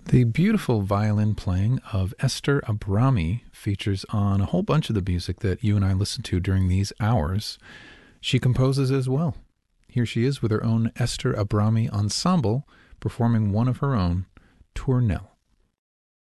The beautiful violin playing of Esther Abrami features on a whole bunch of the music that you and I listen to during these hours. She composes as well. Here she is with her own Esther Abrami Ensemble, performing one of her own, Tournelle.